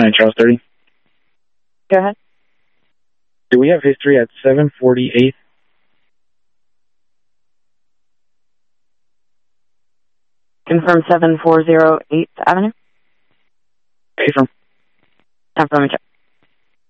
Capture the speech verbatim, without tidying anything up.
County, Charles thirty. Go ahead. Do we have history at seven forty-eighth? Confirm seven four zero eighth Avenue. Confirm. Time for me to check.